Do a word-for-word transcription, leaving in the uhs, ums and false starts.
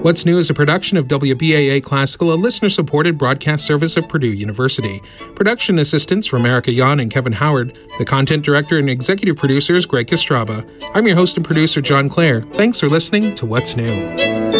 What's New is a production of W B A A Classical, a listener-supported broadcast service of Purdue University. Production assistants from Erica Yan and Kevin Howard. The content director and executive producer is Greg Kostraba. I'm your host and producer, John Clare. Thanks for listening to What's New.